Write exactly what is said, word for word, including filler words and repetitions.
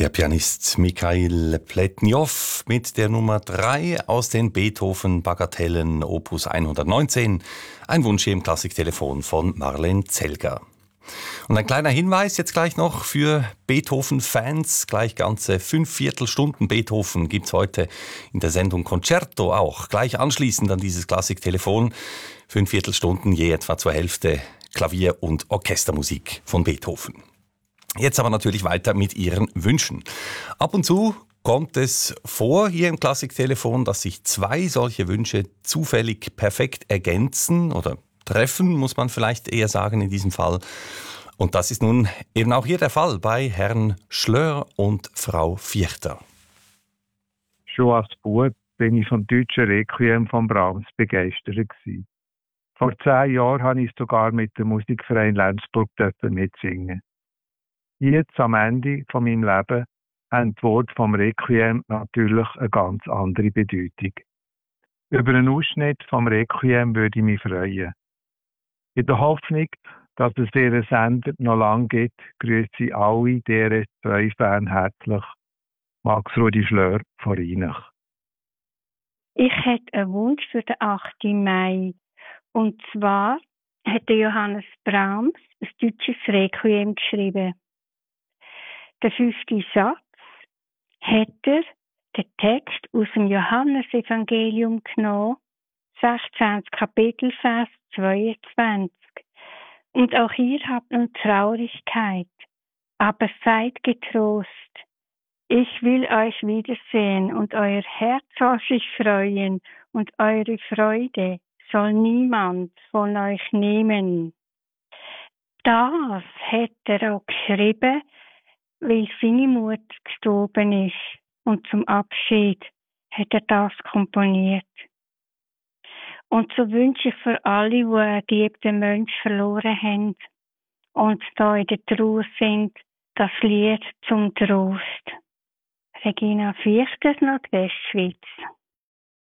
Der Pianist Mikhail Pletnjow mit der Nummer drei aus den Beethoven-Bagatellen Opus hundertneunzehn. Ein Wunsch hier im Klassiktelefon von Marlen Zelger. Und ein kleiner Hinweis jetzt gleich noch für Beethoven-Fans. Gleich ganze fünf Viertelstunden Beethoven gibt's heute in der Sendung Concerto auch. Gleich anschließend an dieses Klassiktelefon. Fünf Viertelstunden, je etwa zur Hälfte Klavier- und Orchestermusik von Beethoven. Jetzt aber natürlich weiter mit Ihren Wünschen. Ab und zu kommt es vor hier im Klassiktelefon, dass sich zwei solche Wünsche zufällig perfekt ergänzen oder treffen, muss man vielleicht eher sagen in diesem Fall. Und das ist nun eben auch hier der Fall bei Herrn Schlör und Frau Vierter. Schon als Bub bin ich vom deutschen Requiem von Brahms begeistert gewesen. Vor zehn Jahren habe ich sogar mit dem Musikverein Lenzburg mitsingen. Jetzt am Ende von meinem Leben haben die Worte vom Requiem natürlich eine ganz andere Bedeutung. Über einen Ausschnitt vom Requiem würde ich mich freuen. In der Hoffnung, dass es ihren Sender noch lange gibt, grüße ich alle deren zwei Fans herzlich. Max Rudi Schlör von Rheinach. Ich hätte einen Wunsch für den achten Mai. Und zwar hat Johannes Brahms ein deutsches Requiem geschrieben. Der fünfte Satz hat er den Text aus dem Johannesevangelium genommen, sechzehntes Kapitel, Vers zweiundzwanzig. Und auch ihr habt nun Traurigkeit, aber seid getrost. Ich will euch wiedersehen und euer Herz soll sich freuen und eure Freude soll niemand von euch nehmen. Das hat er auch geschrieben, weil seine Mutter gestorben ist. Und zum Abschied hat er das komponiert. Und so wünsche ich für alle, die einen geliebten Menschen verloren haben und da in der Trauer sind, das Lied zum Trost. Regina Vierter, Nordwestschweiz.